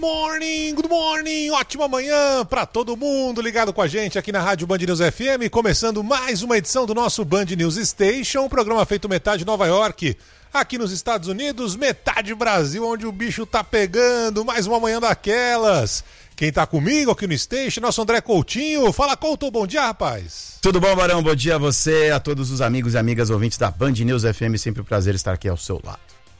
Good morning, ótima manhã para todo mundo ligado com a gente aqui na Rádio Band News FM, começando mais uma edição do nosso Band News Station, um programa feito metade Nova York, aqui nos Estados Unidos, metade Brasil, onde o bicho tá pegando, mais uma manhã daquelas. Quem tá comigo aqui no Station, nosso André Coutinho. Fala, Couto, bom dia, rapaz. Tudo bom, Barão? Bom dia a você, a todos os amigos e amigas ouvintes da Band News FM, sempre um prazer estar aqui ao seu lado.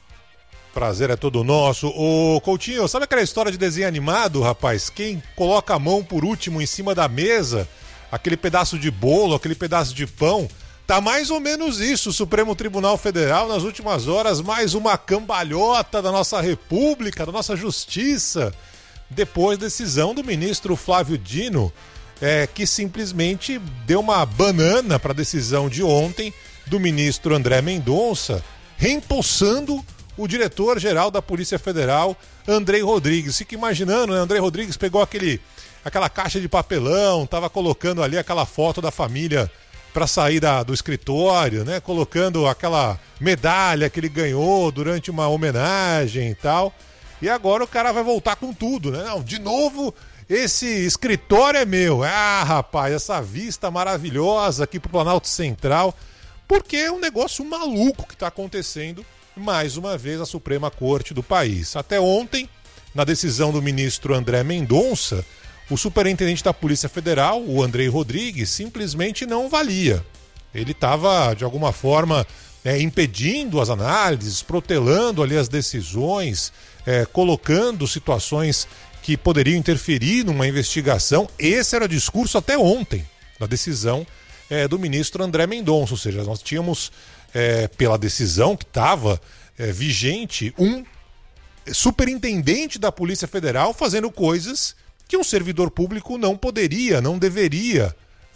Prazer é todo nosso. Ô, Coutinho, sabe aquela história de desenho animado, rapaz? Quem coloca a mão por último em cima da mesa, aquele pedaço de bolo, aquele pedaço de pão, tá mais ou menos isso. O Supremo Tribunal Federal, nas últimas horas, mais uma cambalhota da nossa República, da nossa Justiça, depois da decisão do ministro Flávio Dino, que simplesmente deu uma banana para a decisão de ontem do ministro André Mendonça, reempossando o diretor-geral da Polícia Federal, Andrei Rodrigues. Fica imaginando, né? Andrei Rodrigues pegou aquela caixa de papelão, tava colocando ali aquela foto da família para sair do escritório, né? Colocando aquela medalha que ele ganhou durante uma homenagem e tal. E agora o cara vai voltar com tudo, né? Não, de novo, esse escritório é meu. Ah, rapaz, essa vista maravilhosa aqui pro Planalto Central. Porque é um negócio maluco que tá acontecendo mais uma vez a Suprema Corte do país. Até ontem, na decisão do ministro André Mendonça, o superintendente da Polícia Federal, o Andrei Rodrigues, simplesmente não valia. Ele estava, de alguma forma, impedindo as análises, protelando ali as decisões, colocando situações que poderiam interferir numa investigação. Esse era o discurso até ontem, da decisão do ministro André Mendonça. Ou seja, nós tínhamos, pela decisão que estava vigente, um superintendente da Polícia Federal fazendo coisas que um servidor público não poderia, não deveria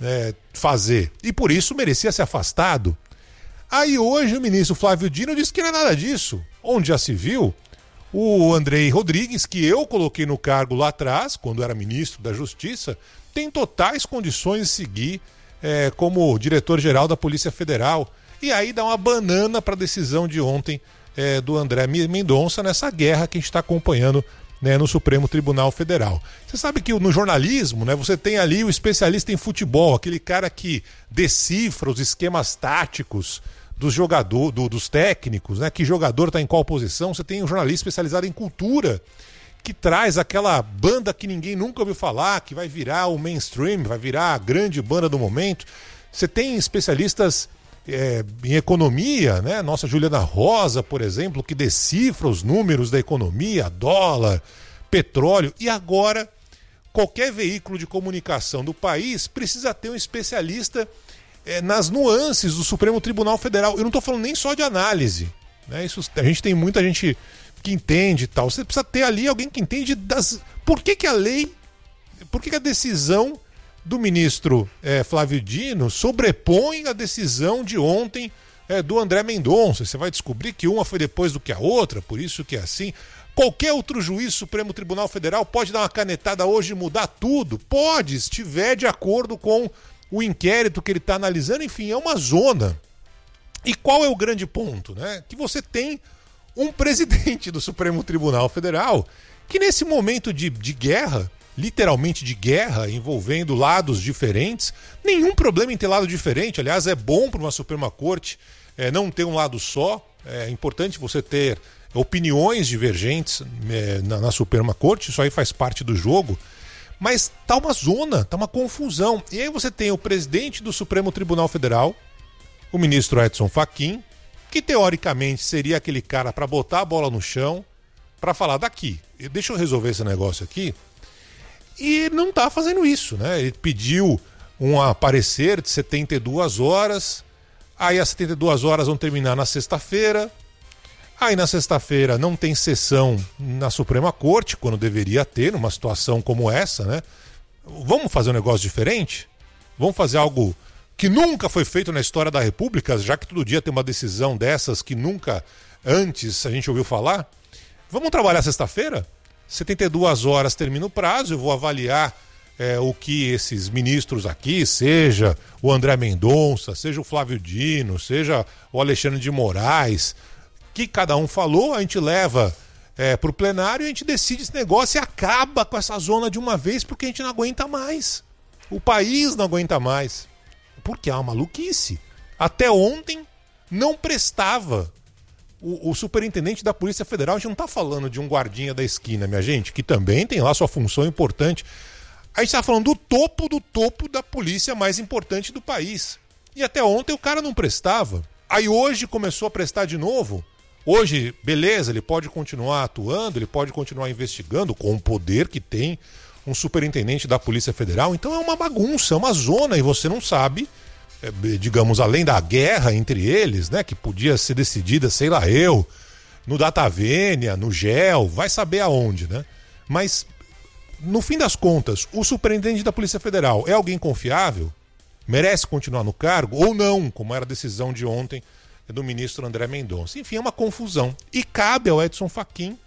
fazer. E por isso merecia ser afastado. Aí hoje o ministro Flávio Dino disse que não é nada disso. Onde já se viu, o Andrei Rodrigues, que eu coloquei no cargo lá atrás, quando era ministro da Justiça, tem totais condições de seguir como diretor-geral da Polícia Federal. E aí dá uma banana para a decisão de ontem do André Mendonça nessa guerra que a gente está acompanhando, né, no Supremo Tribunal Federal. Você sabe que no jornalismo, né, você tem ali o especialista em futebol, aquele cara que decifra os esquemas táticos dos técnicos, né, que jogador está em qual posição. Você tem um jornalista especializado em cultura, que traz aquela banda que ninguém nunca ouviu falar, que vai virar o mainstream, vai virar a grande banda do momento. Você tem especialistas em economia, né? Nossa Juliana Rosa, por exemplo, que decifra os números da economia, dólar, petróleo. E agora, qualquer veículo de comunicação do país precisa ter um especialista nas nuances do Supremo Tribunal Federal. Eu não estou falando nem só de análise, né? Isso, a gente tem muita gente que entende e tal. Você precisa ter ali alguém que entende por que a lei, por que a decisão do ministro Flávio Dino sobrepõe a decisão de ontem do André Mendonça. Você vai descobrir que uma foi depois do que a outra, por isso que é assim. Qualquer outro juiz do Supremo Tribunal Federal pode dar uma canetada hoje e mudar tudo? Pode, se estiver de acordo com o inquérito que ele está analisando. Enfim, é uma zona. E qual é o grande ponto, né? Que você tem um presidente do Supremo Tribunal Federal que nesse momento de guerra, literalmente de guerra, envolvendo lados diferentes, nenhum problema em ter lado diferente. Aliás, é bom para uma Suprema Corte não ter um lado só. É importante você ter opiniões divergentes na Suprema Corte, isso aí faz parte do jogo. Mas tá uma zona, tá uma confusão. E aí você tem o presidente do Supremo Tribunal Federal, o ministro Edson Fachin, que teoricamente seria aquele cara para botar a bola no chão, para falar daqui, deixa eu resolver esse negócio aqui. E ele não está fazendo isso, né? Ele pediu um parecer de 72 horas, aí as 72 horas vão terminar na sexta-feira, aí na sexta-feira não tem sessão na Suprema Corte, quando deveria ter, numa situação como essa, né? Vamos fazer um negócio diferente? Vamos fazer algo que nunca foi feito na história da República, já que todo dia tem uma decisão dessas que nunca antes a gente ouviu falar? Vamos trabalhar sexta-feira? 72 horas termina o prazo, eu vou avaliar o que esses ministros aqui, seja o André Mendonça, seja o Flávio Dino, seja o Alexandre de Moraes, que cada um falou, a gente leva para o plenário, a gente decide esse negócio e acaba com essa zona de uma vez, porque a gente não aguenta mais. O país não aguenta mais. Porque é uma maluquice. Até ontem não prestava. O superintendente da Polícia Federal, a gente não está falando de um guardinha da esquina, minha gente, que também tem lá sua função importante. A gente está falando do topo da polícia mais importante do país. E até ontem o cara não prestava. Aí hoje começou a prestar de novo. Hoje, beleza, ele pode continuar atuando, ele pode continuar investigando com o poder que tem um superintendente da Polícia Federal. Então é uma bagunça, é uma zona e você não sabe, digamos, além da guerra entre eles, né, que podia ser decidida, sei lá eu, no Datavênia, no GEL, vai saber aonde, né? Mas, no fim das contas, o superintendente da Polícia Federal é alguém confiável? Merece continuar no cargo ou não, como era a decisão de ontem do ministro André Mendonça? Enfim, é uma confusão. E cabe ao Edson Fachin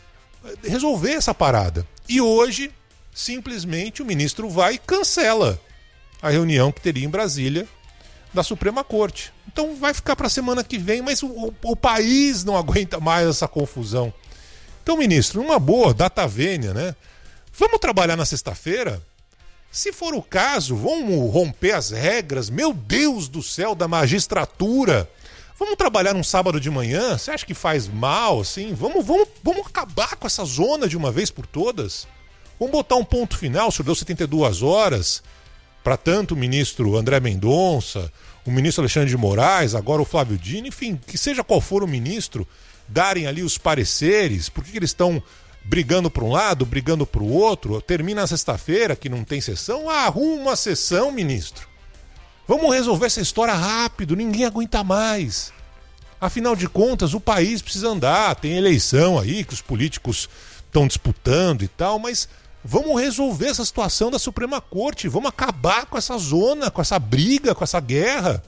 resolver essa parada. E hoje, simplesmente, o ministro vai e cancela a reunião que teria em Brasília da Suprema Corte. Então vai ficar para a semana que vem, mas o país não aguenta mais essa confusão. Então, ministro, numa boa, Datavênia, né? Vamos trabalhar na sexta-feira? Se for o caso, vamos romper as regras, meu Deus do céu, da magistratura. Vamos trabalhar num sábado de manhã? Você acha que faz mal, assim? Vamos acabar com essa zona de uma vez por todas? Vamos botar um ponto final, o senhor deu 72 horas para tanto o ministro André Mendonça, o ministro Alexandre de Moraes, agora o Flávio Dino, enfim, que seja qual for o ministro, darem ali os pareceres, por que eles estão brigando para um lado, brigando para o outro, termina na sexta-feira que não tem sessão, arruma a sessão, ministro. Vamos resolver essa história rápido, ninguém aguenta mais. Afinal de contas, o país precisa andar, tem eleição aí que os políticos estão disputando e tal, mas vamos resolver essa situação da Suprema Corte, vamos acabar com essa zona, com essa briga, com essa guerra.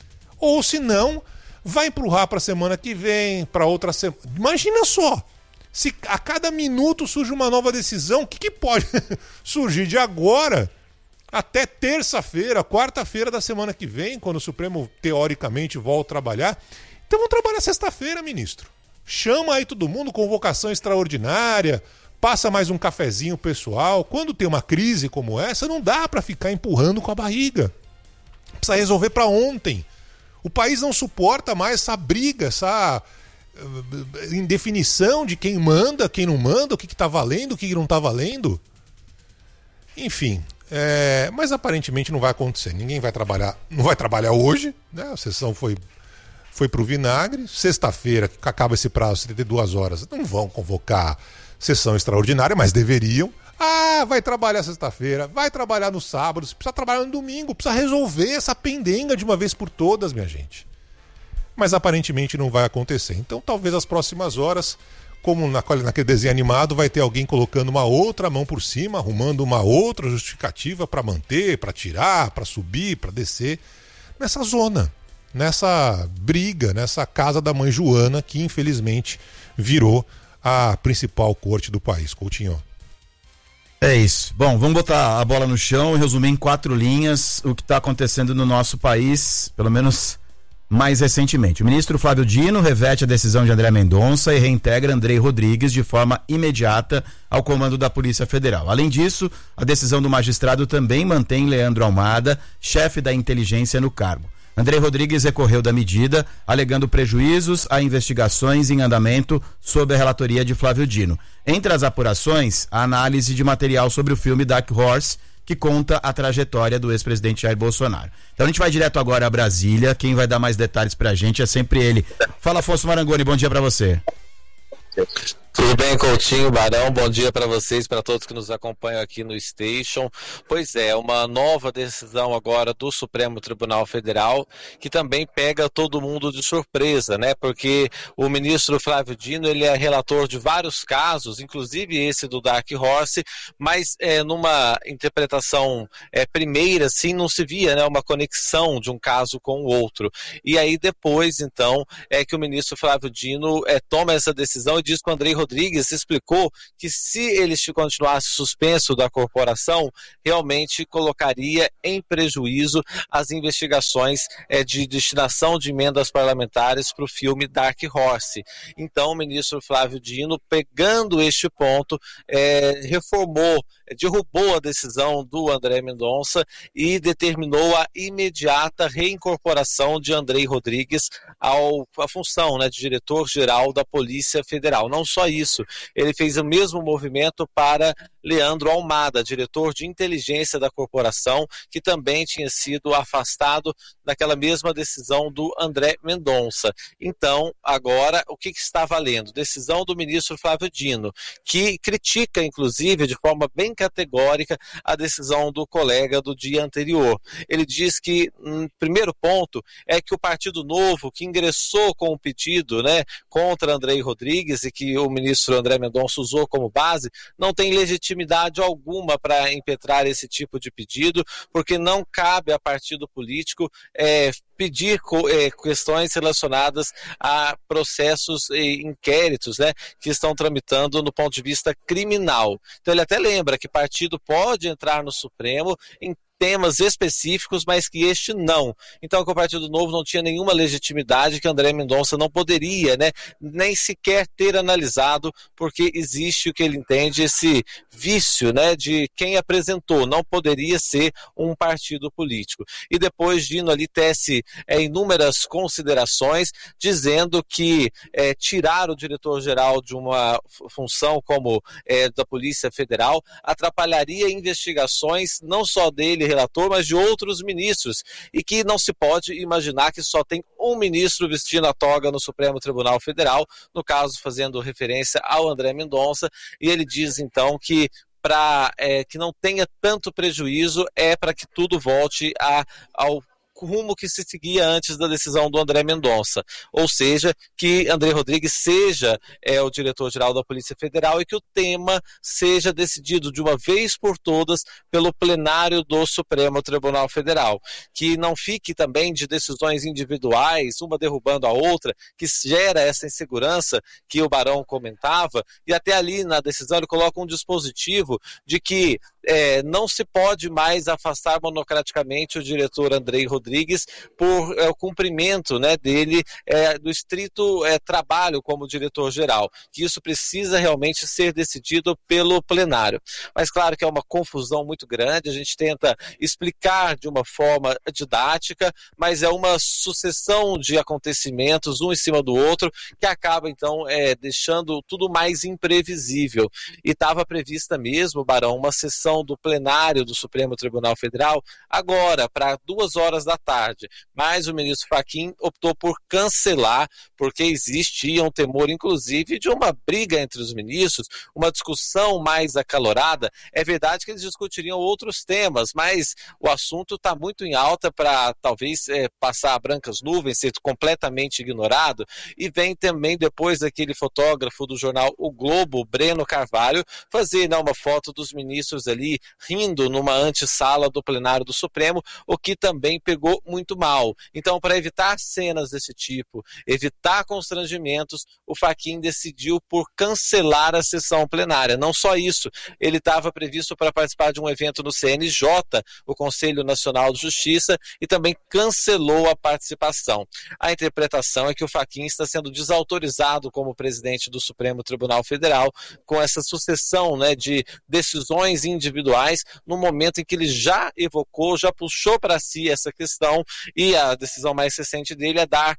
Ou se não, vai empurrar para a semana que vem, para outra semana. Imagina só, se a cada minuto surge uma nova decisão, o que pode surgir de agora até terça-feira, quarta-feira da semana que vem, quando o Supremo teoricamente volta a trabalhar? Então vamos trabalhar sexta-feira, ministro. Chama aí todo mundo, convocação extraordinária, passa mais um cafezinho pessoal. Quando tem uma crise como essa, não dá para ficar empurrando com a barriga. Precisa resolver para ontem. O país não suporta mais essa briga, essa indefinição de quem manda, quem não manda, o que está valendo, o que não está valendo. Enfim, mas aparentemente não vai acontecer. Ninguém vai trabalhar, não vai trabalhar hoje, né? A sessão foi pro vinagre. Sexta-feira, que acaba esse prazo, 72 horas, não vão convocar sessão extraordinária, mas deveriam. Vai trabalhar sexta-feira, vai trabalhar no sábado, precisa trabalhar no domingo, precisa resolver essa pendenga de uma vez por todas, minha gente. Mas aparentemente não vai acontecer. Então talvez as próximas horas, como naquele desenho animado, vai ter alguém colocando uma outra mão por cima, arrumando uma outra justificativa para manter, para tirar, para subir, para descer, nessa zona, nessa briga, nessa casa da mãe Joana, que infelizmente virou a principal corte do país. Coutinho. É isso. Bom, vamos botar a bola no chão e resumir em 4 linhas o que está acontecendo no nosso país, pelo menos mais recentemente. O ministro Flávio Dino reverte a decisão de André Mendonça e reintegra Andrei Rodrigues de forma imediata ao comando da Polícia Federal. Além disso, a decisão do magistrado também mantém Leandro Almada, chefe da inteligência, no cargo. Andrei Rodrigues recorreu da medida, alegando prejuízos a investigações em andamento sob a relatoria de Flávio Dino. Entre as apurações, a análise de material sobre o filme Dark Horse, que conta a trajetória do ex-presidente Jair Bolsonaro. Então a gente vai direto agora a Brasília. Quem vai dar mais detalhes pra gente é sempre ele. Fala, Afonso Marangoni, bom dia pra você. Tudo bem, Coutinho, Barão? Bom dia para vocês, para todos que nos acompanham aqui no Station. Pois é, uma nova decisão agora do Supremo Tribunal Federal, que também pega todo mundo de surpresa, né? Porque o ministro Flávio Dino, ele é relator de vários casos, inclusive esse do Dark Horse, mas numa interpretação primeira, assim, não se via, né, uma conexão de um caso com o outro. E aí depois, então, é que o ministro Flávio Dino toma essa decisão e diz que o Andrei Rodrigues Rodrigues explicou que se ele continuasse suspenso da corporação, realmente colocaria em prejuízo as investigações de destinação de emendas parlamentares para o filme Dark Horse. Então, o ministro Flávio Dino, pegando este ponto, derrubou a decisão do André Mendonça e determinou a imediata reincorporação de Andrei Rodrigues à função, de diretor-geral da Polícia Federal. Não só isso, ele fez o mesmo movimento para Leandro Almada, diretor de inteligência da corporação, que também tinha sido afastado daquela mesma decisão do André Mendonça. Então, agora, o que está valendo? Decisão do ministro Flávio Dino, que critica, inclusive, de forma bem categórica, a decisão do colega do dia anterior. Ele diz que, primeiro ponto, é que o Partido Novo, que ingressou com o pedido contra Andrei Rodrigues e que o ministro André Mendonça usou como base, não tem legitimidade alguma para impetrar esse tipo de pedido, porque não cabe a partido político pedir questões relacionadas a processos e inquéritos que estão tramitando no ponto de vista criminal. Então ele até lembra que partido pode entrar no Supremo em temas específicos, mas que este não. Então, que o Partido Novo não tinha nenhuma legitimidade, que André Mendonça não poderia, nem sequer ter analisado, porque existe o que ele entende, esse vício, de quem apresentou, não poderia ser um partido político. E depois Dino ali tece inúmeras considerações, dizendo que tirar o diretor-geral de uma função como da Polícia Federal atrapalharia investigações, não só dele, relator, mas de outros ministros, e que não se pode imaginar que só tem um ministro vestindo a toga no Supremo Tribunal Federal, no caso fazendo referência ao André Mendonça, e ele diz então que para que não tenha tanto prejuízo para que tudo volte ao rumo que se seguia antes da decisão do André Mendonça, ou seja, que André Rodrigues seja o diretor-geral da Polícia Federal e que o tema seja decidido de uma vez por todas pelo plenário do Supremo Tribunal Federal, que não fique também de decisões individuais, uma derrubando a outra, que gera essa insegurança que o Barão comentava, e até ali na decisão ele coloca um dispositivo de que não se pode mais afastar monocraticamente o diretor Andrei Rodrigues por o cumprimento dele do estrito trabalho como diretor-geral, que isso precisa realmente ser decidido pelo plenário. Mas claro que é uma confusão muito grande, a gente tenta explicar de uma forma didática, mas é uma sucessão de acontecimentos, um em cima do outro, que acaba então deixando tudo mais imprevisível. E estava prevista mesmo, Barão, uma sessão do plenário do Supremo Tribunal Federal agora, para 2h da tarde, mas o ministro Fachin optou por cancelar, porque existia um temor, inclusive, de uma briga entre os ministros, uma discussão mais acalorada. É verdade que eles discutiriam outros temas, mas o assunto está muito em alta para talvez passar a brancas nuvens, ser completamente ignorado, e vem também depois daquele fotógrafo do jornal O Globo, Breno Carvalho, fazer uma foto dos ministros ali rindo numa antessala do plenário do Supremo, o que também pegou muito mal. Então, para evitar cenas desse tipo, evitar constrangimentos, o Fachin decidiu por cancelar a sessão plenária. Não só isso, ele estava previsto para participar de um evento no CNJ, o Conselho Nacional de Justiça, e também cancelou a participação. A interpretação é que o Fachin está sendo desautorizado como presidente do Supremo Tribunal Federal, com essa sucessão de decisões individuais, no momento em que ele já evocou, já puxou para si essa questão, e a decisão mais recente dele é dar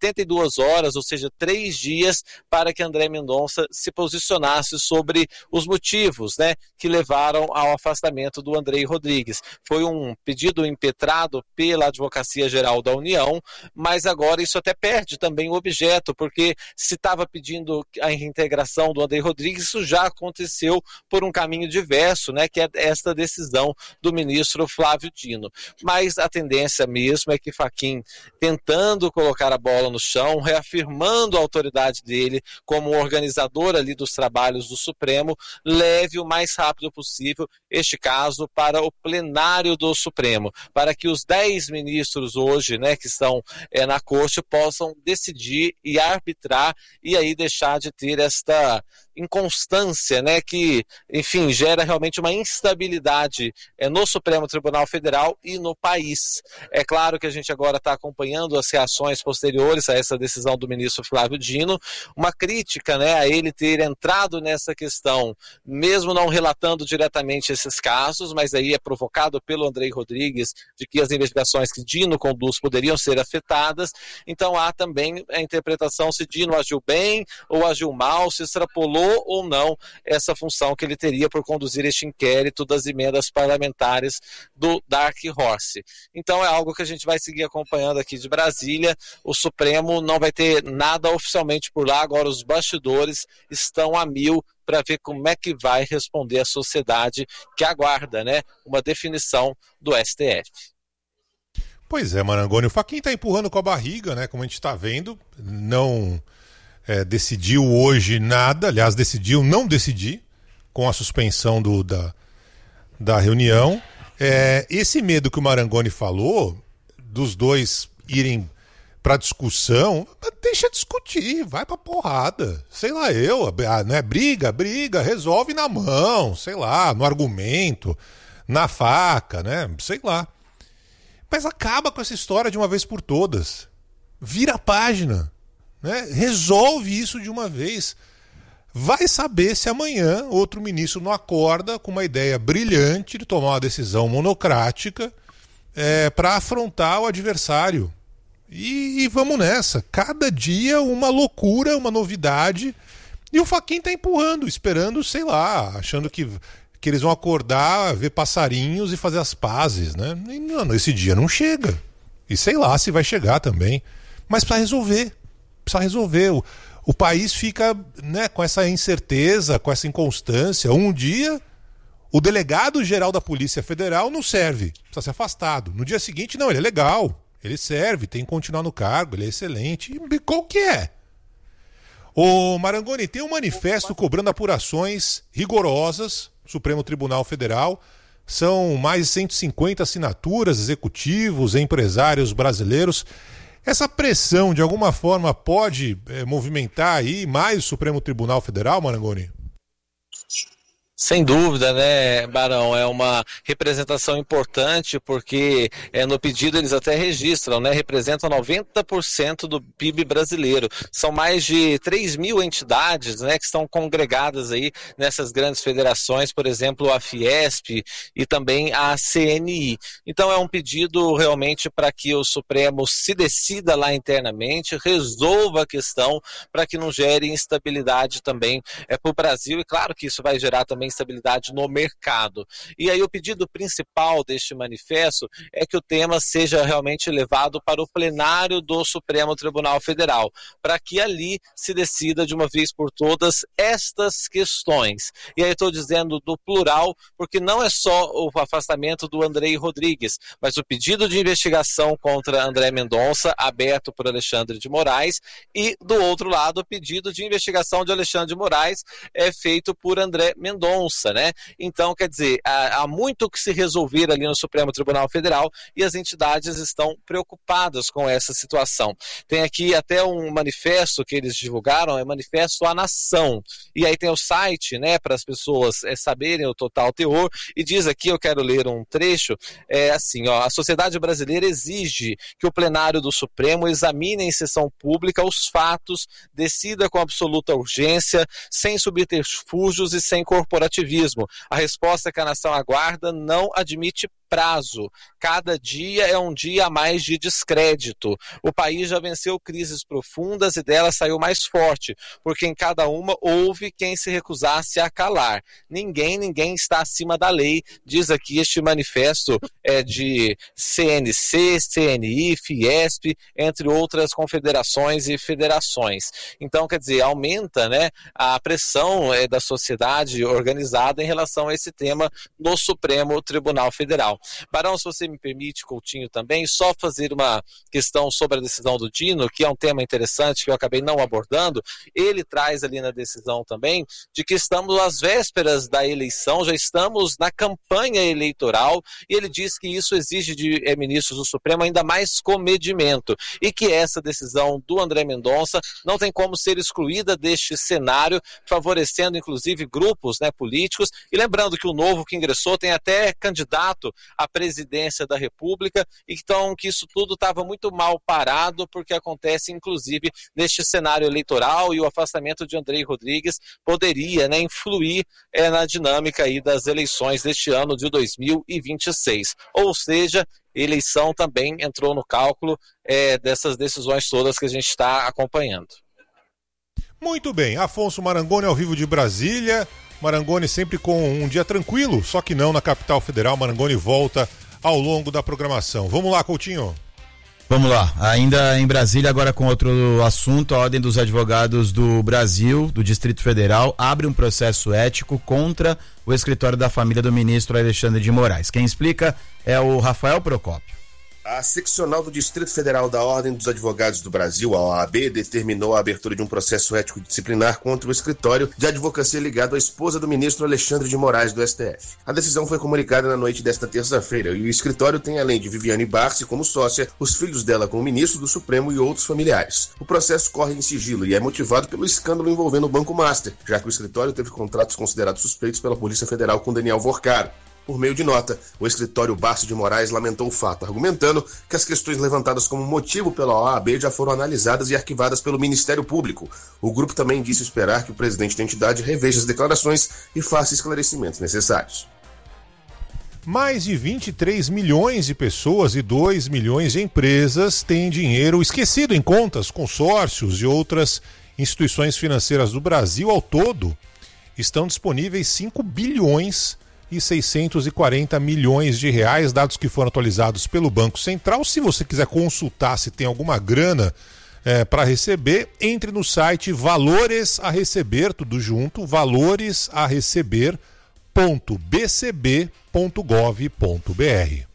72 horas, ou seja, 3 dias, para que André Mendonça se posicionasse sobre os motivos que levaram ao afastamento do Andrei Rodrigues. Foi um pedido impetrado pela Advocacia Geral da União, mas agora isso até perde também o objeto, porque se estava pedindo a reintegração do Andrei Rodrigues, isso já aconteceu por um caminho diverso, que é esta decisão do ministro Flávio Dino. Mas a tendência mesmo é que Fachin, tentando colocar a bola no chão, reafirmando a autoridade dele como organizador ali dos trabalhos do Supremo, leve o mais rápido possível este caso para o plenário do Supremo, para que os 10 ministros hoje, que estão na corte, possam decidir e arbitrar, e aí deixar de ter esta inconstância, né, que, enfim, gera realmente uma instabilidade no Supremo Tribunal Federal e no país. É claro que a gente agora está acompanhando as reações posteriores a essa decisão do ministro Flávio Dino, uma crítica, né, a ele ter entrado nessa questão, mesmo não relatando diretamente esses casos, mas aí é provocado pelo Andrei Rodrigues de que as investigações que Dino conduz poderiam ser afetadas. Então há também a interpretação se Dino agiu bem ou agiu mal, se extrapolou ou não essa função que ele teria por conduzir este inquérito das emendas parlamentares do Dark Horse. Então é algo que a gente vai seguir acompanhando aqui de Brasília. O Supremo não vai ter nada oficialmente por lá, agora os bastidores estão a mil para ver como é que vai responder a sociedade que aguarda, né, uma definição do STF. Pois é, Marangoni, o Fachin está empurrando com a barriga, né, como a gente está vendo, não decidiu hoje nada, aliás, decidiu não decidir com a suspensão da reunião. Esse medo que o Marangoni falou, dos dois irem para discussão, deixa discutir, vai pra porrada, sei lá né? Briga, resolve na mão, sei lá, no argumento, na faca, né, sei lá. Mas acaba com essa história de uma vez por todas, vira a página, né? Resolve isso de uma vez. Vai saber se amanhã outro ministro não acorda com uma ideia brilhante de tomar uma decisão monocrática para afrontar o adversário. E vamos nessa. Cada dia uma loucura, uma novidade. E o Fachin está empurrando, esperando, sei lá, achando que eles vão acordar, ver passarinhos e fazer as pazes, né? E não, esse dia não chega. E sei lá se vai chegar também. Mas precisa resolver. O país fica, né, com essa incerteza, com essa inconstância. Um dia, o delegado-geral da Polícia Federal não serve, precisa ser afastado. No dia seguinte, não, ele é legal, ele serve, tem que continuar no cargo, ele é excelente. E qual que é? Ô Marangoni, tem um manifesto cobrando apurações rigorosas, Supremo Tribunal Federal. São mais de 150 assinaturas, executivos, empresários brasileiros. Essa pressão, de alguma forma, pode movimentar aí mais o Supremo Tribunal Federal, Marangoni? Sem dúvida, né, Barão, é uma representação importante porque no pedido eles até registram, né, representam 90% do PIB brasileiro. São mais de 3 mil entidades, né, que estão congregadas aí nessas grandes federações, por exemplo, a Fiesp e também a CNI. Então é um pedido realmente para que o Supremo se decida lá internamente, resolva a questão para que não gere instabilidade também para o Brasil, e claro que isso vai gerar também estabilidade no mercado. E aí o pedido principal deste manifesto é que o tema seja realmente levado para o plenário do Supremo Tribunal Federal, para que ali se decida de uma vez por todas estas questões. E aí estou dizendo do plural, porque não é só o afastamento do Andrei Rodrigues, mas o pedido de investigação contra André Mendonça, aberto por Alexandre de Moraes, e do outro lado o pedido de investigação de Alexandre de Moraes é feito por André Mendonça, né? Então, quer dizer, há muito que se resolver ali no Supremo Tribunal Federal e as entidades estão preocupadas com essa situação. Tem aqui até um manifesto que eles divulgaram, é Manifesto à Nação. E aí tem o site, né, para as pessoas saberem o total teor, e diz aqui, eu quero ler um trecho, assim, ó: a sociedade brasileira exige que o plenário do Supremo examine em sessão pública os fatos, decida com absoluta urgência, sem subterfúgios e sem corporativismo. A resposta que a nação aguarda não admite prazo. Cada dia é um dia a mais de descrédito. O país já venceu crises profundas e dela saiu mais forte, porque em cada uma houve quem se recusasse a calar. Ninguém está acima da lei, diz aqui este manifesto de CNC, CNI, Fiesp, entre outras confederações e federações. Então, quer dizer, aumenta, né, a pressão da sociedade organizada em relação a esse tema no Supremo Tribunal Federal. Barão, se você me permite, Coutinho, também, só fazer uma questão sobre a decisão do Dino, que é um tema interessante que eu acabei não abordando. Ele traz ali na decisão também de que estamos às vésperas da eleição, já estamos na campanha eleitoral, e ele diz que isso exige de ministros do Supremo ainda mais comedimento, e que essa decisão do André Mendonça não tem como ser excluída deste cenário, favorecendo inclusive grupos, né, políticos, e lembrando que o novo que ingressou tem até candidato à presidência da República, e então que isso tudo estava muito mal parado, porque acontece inclusive neste cenário eleitoral, e o afastamento de Andrei Rodrigues poderia, né, influir na dinâmica aí das eleições deste ano de 2026. Ou seja, eleição também entrou no cálculo dessas decisões todas que a gente está acompanhando. Muito bem, Afonso Marangoni ao vivo de Brasília. Marangoni sempre com um dia tranquilo, só que não na capital federal. Marangoni volta ao longo da programação. Vamos lá, Coutinho. Vamos lá, ainda em Brasília, agora com outro assunto, a Ordem dos Advogados do Brasil, do Distrito Federal, abre um processo ético contra o escritório da família do ministro Alexandre de Moraes. Quem explica é o Rafael Procópio. A seccional do Distrito Federal da Ordem dos Advogados do Brasil, a OAB, determinou a abertura de um processo ético disciplinar contra o escritório de advocacia ligado à esposa do ministro Alexandre de Moraes do STF. A decisão foi comunicada na noite desta terça-feira e o escritório tem, além de Viviane Barsi como sócia, os filhos dela como ministro do Supremo e outros familiares. O processo corre em sigilo e é motivado pelo escândalo envolvendo o Banco Master, já que o escritório teve contratos considerados suspeitos pela Polícia Federal com Daniel Vorcaro. Por meio de nota, o escritório Barsi de Moraes lamentou o fato, argumentando que as questões levantadas como motivo pela OAB já foram analisadas e arquivadas pelo Ministério Público. O grupo também disse esperar que o presidente da entidade reveja as declarações e faça esclarecimentos necessários. Mais de 23 milhões de pessoas e 2 milhões de empresas têm dinheiro esquecido em contas, consórcios e outras instituições financeiras do Brasil. Ao todo, estão disponíveis 5 bilhões e 640 milhões de reais, dados que foram atualizados pelo Banco Central. Se você quiser consultar se tem alguma grana para receber, entre no site Valores a Receber, tudo junto, valoresareceber.bcb.gov.br.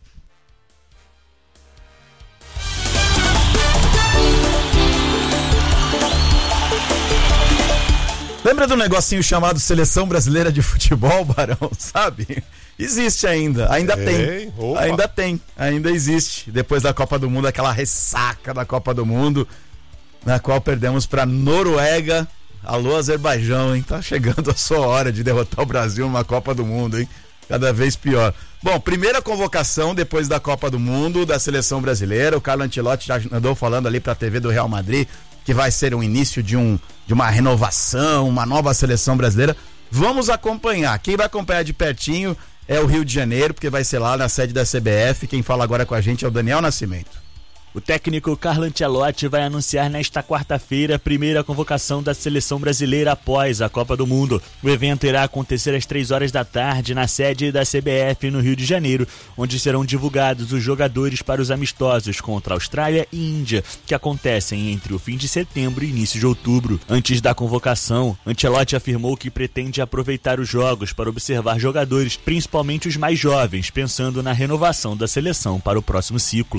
Lembra do negocinho chamado Seleção Brasileira de Futebol, Barão? Sabe? Existe ainda tem. Opa. Ainda existe. Depois da Copa do Mundo, aquela ressaca da Copa do Mundo, na qual perdemos para Noruega. Alô, Azerbaijão, hein? Tá chegando a sua hora de derrotar o Brasil numa Copa do Mundo, hein? Cada vez pior. Bom, primeira convocação depois da Copa do Mundo da Seleção Brasileira. O Carlo Ancelotti já andou falando ali pra TV do Real Madrid que vai ser um início de uma renovação, uma nova seleção brasileira. Vamos acompanhar. Quem vai acompanhar de pertinho é o Rio de Janeiro, porque vai ser lá na sede da CBF. Quem fala agora com a gente é o Daniel Nascimento. O técnico Carlo Ancelotti vai anunciar nesta quarta-feira a primeira convocação da seleção brasileira após a Copa do Mundo. O evento irá acontecer às 3 horas da tarde na sede da CBF no Rio de Janeiro, onde serão divulgados os jogadores para os amistosos contra Austrália e Índia, que acontecem entre o fim de setembro e início de outubro. Antes da convocação, Ancelotti afirmou que pretende aproveitar os jogos para observar jogadores, principalmente os mais jovens, pensando na renovação da seleção para o próximo ciclo.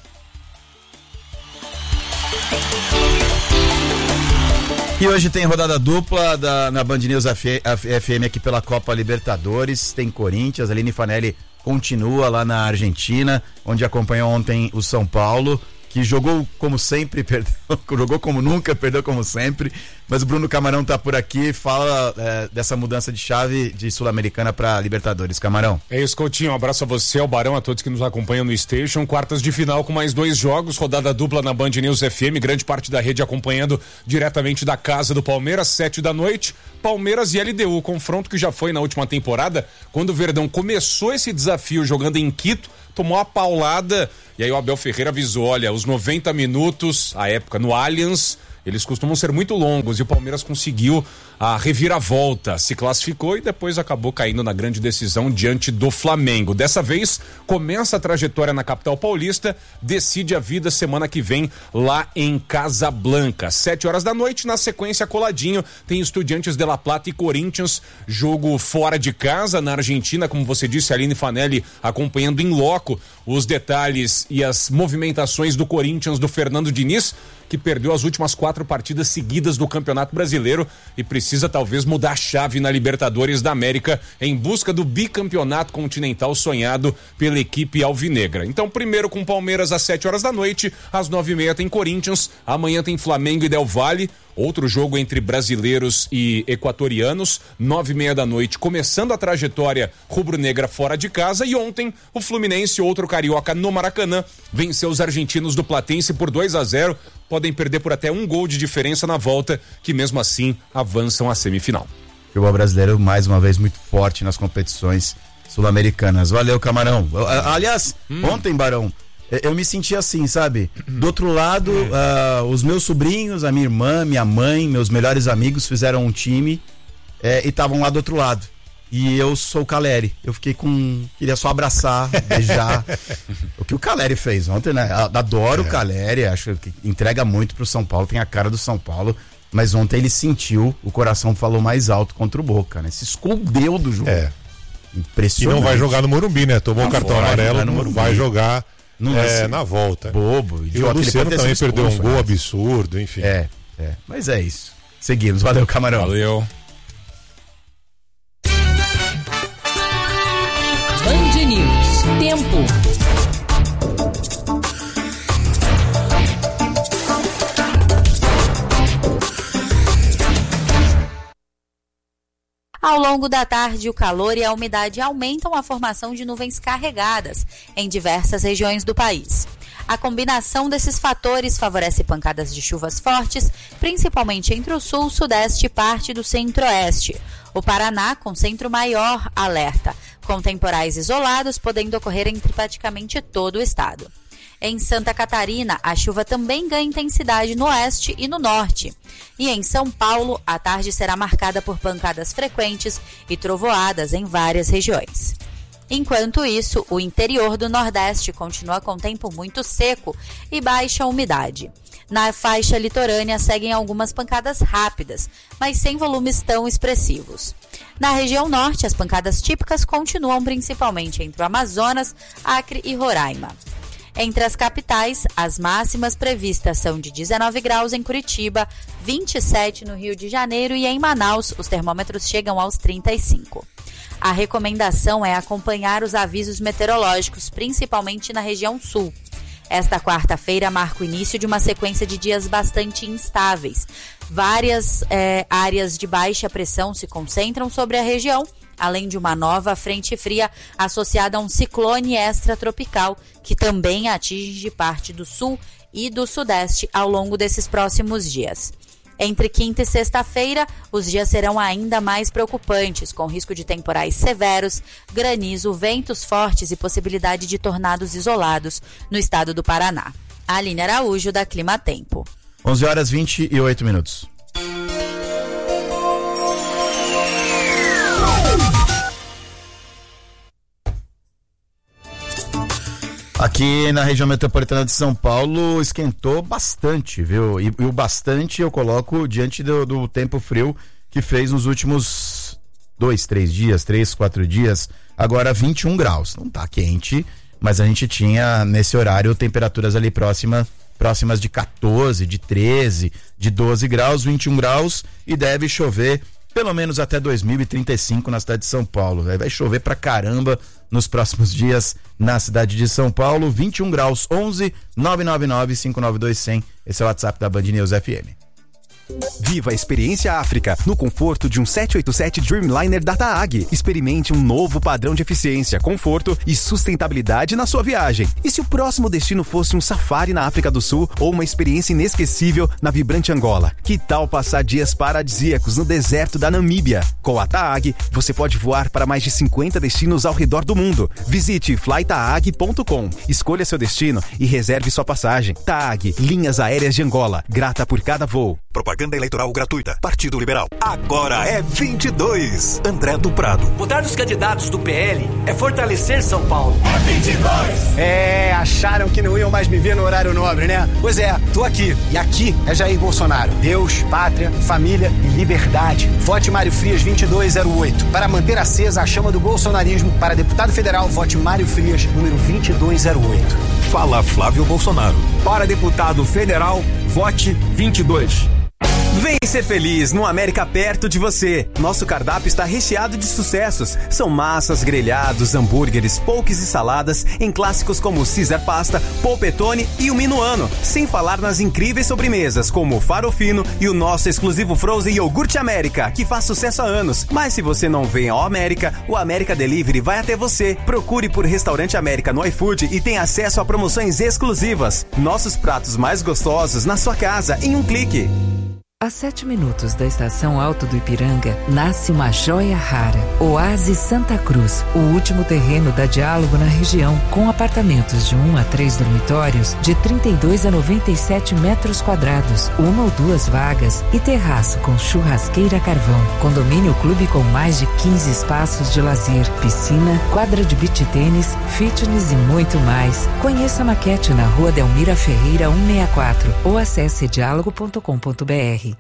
E hoje tem rodada dupla na Band News FM aqui pela Copa Libertadores. Tem Corinthians, Aline Fanelli continua lá na Argentina, onde acompanhou ontem o São Paulo, que jogou como sempre, jogou como nunca, perdeu como sempre. Mas o Bruno Camarão tá por aqui, fala dessa mudança de chave de Sul-Americana para Libertadores. Camarão. É isso, Coutinho, um abraço a você, ao Barão, a todos que nos acompanham no Station. Quartas de final com mais 2 jogos, rodada dupla na Band News FM, grande parte da rede acompanhando diretamente da casa do Palmeiras, 7 da noite, Palmeiras e LDU, confronto que já foi na última temporada, quando o Verdão começou esse desafio jogando em Quito, tomou a paulada, e aí o Abel Ferreira avisou, olha, os 90 minutos, à época no Allianz, eles costumam ser muito longos e o Palmeiras conseguiu a reviravolta, se classificou e depois acabou caindo na grande decisão diante do Flamengo. Dessa vez, começa a trajetória na capital paulista, decide a vida semana que vem lá em Casablanca. 7 horas da noite, na sequência coladinho, tem Estudiantes de La Plata e Corinthians, jogo fora de casa na Argentina, como você disse, Aline Fanelli acompanhando em loco os detalhes e as movimentações do Corinthians do Fernando Diniz, que perdeu as últimas 4 partidas seguidas do Campeonato Brasileiro e precisa talvez mudar a chave na Libertadores da América em busca do bicampeonato continental sonhado pela equipe alvinegra. Então, primeiro com Palmeiras às 7 horas da noite, às 9h30 tem Corinthians, amanhã tem Flamengo e Del Valle, outro jogo entre brasileiros e equatorianos, 9h30 da noite, começando a trajetória rubro-negra fora de casa, e ontem o Fluminense, outro carioca no Maracanã, venceu os argentinos do Platense por 2-0, podem perder por até 1 gol de diferença na volta, que mesmo assim avançam à semifinal. O futebol brasileiro mais uma vez muito forte nas competições sul-americanas. Valeu, Camarão. Aliás, ontem, Barão, eu me senti assim, sabe? Do outro lado, os meus sobrinhos, a minha irmã, minha mãe, meus melhores amigos fizeram um time e estavam lá do outro lado. E eu sou o Caleri. Eu fiquei queria só abraçar, beijar. O que o Caleri fez ontem, né? Adoro o Caleri, acho que entrega muito pro São Paulo, tem a cara do São Paulo. Mas ontem ele sentiu, o coração falou mais alto contra o Boca, né? Se escondeu do jogo. Impressionante. E não vai jogar no Morumbi, né? Tomou o cartão amarelo, não vai jogar na volta. Bobo, idiota. E o Luciano também perdeu um gol absurdo, enfim. Mas é isso. Seguimos. Valeu, Camarão. Valeu. Band News. Tempo. Ao longo da tarde, o calor e a umidade aumentam a formação de nuvens carregadas em diversas regiões do país. A combinação desses fatores favorece pancadas de chuvas fortes, principalmente entre o sul, sudeste e parte do centro-oeste. O Paraná, com centro maior, alerta, com temporais isolados podendo ocorrer entre praticamente todo o estado. Em Santa Catarina, a chuva também ganha intensidade no oeste e no norte. E em São Paulo, a tarde será marcada por pancadas frequentes e trovoadas em várias regiões. Enquanto isso, o interior do Nordeste continua com tempo muito seco e baixa umidade. Na faixa litorânea seguem algumas pancadas rápidas, mas sem volumes tão expressivos. Na região norte, as pancadas típicas continuam principalmente entre o Amazonas, Acre e Roraima. Entre as capitais, as máximas previstas são de 19 graus em Curitiba, 27 no Rio de Janeiro e em Manaus os termômetros chegam aos 35. A recomendação é acompanhar os avisos meteorológicos, principalmente na região sul. Esta quarta-feira marca o início de uma sequência de dias bastante instáveis. Várias áreas de baixa pressão se concentram sobre a região, além de uma nova frente fria associada a um ciclone extratropical, que também atinge parte do sul e do sudeste ao longo desses próximos dias. Entre quinta e sexta-feira, os dias serão ainda mais preocupantes, com risco de temporais severos, granizo, ventos fortes e possibilidade de tornados isolados no estado do Paraná. Aline Araújo, da Clima Tempo. 11h28. Aqui na região metropolitana de São Paulo esquentou bastante, viu? E o bastante eu coloco diante do tempo frio que fez nos últimos 3, 4 dias. Agora 21 graus. Não tá quente, mas a gente tinha nesse horário temperaturas ali próximas de 14, de 13, de 12 graus, 21 graus, e deve chover pelo menos até 2035 na cidade de São Paulo. Vai chover pra caramba nos próximos dias na cidade de São Paulo. 21 graus, 11 999 592 100. Esse é o WhatsApp da Band News FM. Viva a experiência África no conforto de um 787 Dreamliner da TAAG. Experimente um novo padrão de eficiência, conforto e sustentabilidade na sua viagem. E se o próximo destino fosse um safari na África do Sul ou uma experiência inesquecível na vibrante Angola? Que tal passar dias paradisíacos no deserto da Namíbia? Com a TAAG, você pode voar para mais de 50 destinos ao redor do mundo. Visite flytaag.com, escolha seu destino e reserve sua passagem. TAAG, Linhas Aéreas de Angola, grata por cada voo. Propaganda eleitoral gratuita. Partido Liberal. Agora é 22. André do Prado. Votar nos candidatos do PL é fortalecer São Paulo. É 22. Acharam que não iam mais me ver no horário nobre, né? Pois é, tô aqui. E aqui é Jair Bolsonaro. Deus, pátria, família e liberdade. Vote Mário Frias 2208. Para manter acesa a chama do bolsonarismo, para deputado federal, vote Mário Frias, número 2208. Fala Flávio Bolsonaro. Para deputado federal, vote 22. Vem ser feliz no América perto de você. Nosso cardápio está recheado de sucessos. São massas, grelhados, hambúrgueres, poques e saladas em clássicos como o Caesar Pasta, Polpettone e o Minuano. Sem falar nas incríveis sobremesas como o Farofino e o nosso exclusivo Frozen Iogurte América, que faz sucesso há anos. Mas se você não vem ao América, o América Delivery vai até você. Procure por Restaurante América no iFood e tenha acesso a promoções exclusivas. Nossos pratos mais gostosos na sua casa em um clique. A 7 minutos da estação Alto do Ipiranga, nasce uma joia rara. Oásis Santa Cruz, o último terreno da Diálogo na região, com apartamentos de 1 a 3 dormitórios, de 32 a 97 metros quadrados, 1 ou 2 vagas e terraço com churrasqueira a carvão. Condomínio clube com mais de 15 espaços de lazer, piscina, quadra de beach tênis, fitness e muito mais. Conheça a maquete na Rua Delmira Ferreira 164 ou acesse diálogo.com.br.